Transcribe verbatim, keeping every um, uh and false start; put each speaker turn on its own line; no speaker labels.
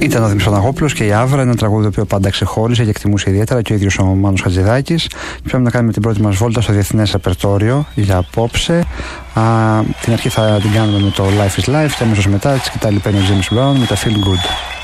Ήταν ο Δημήτρης Παναγόπουλος και η Άβρα, ένα τραγούδι το οποίο πάντα ξεχώριζε και εκτιμούσε ιδιαίτερα και ο ίδιος ο Μάνος Χατζηδάκης. Και πρέπει να κάνουμε την πρώτη μας βόλτα στο διεθνές ρεπερτόριο για απόψε. Α, την αρχή θα την κάνουμε με το Life is Life και αμέσως μετά τη σκητάλη παίρνει ο James Brown με τα Feel Good.